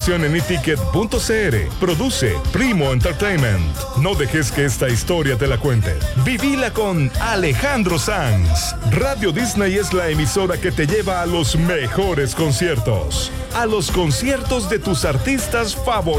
información en eticket.cr. Produce Primo Entertainment. No dejes que esta historia te la cuente. Vivila con Alejandro Sanz. Radio Disney es la emisora que te lleva a los mejores conciertos. A los conciertos de tus artistas favoritos.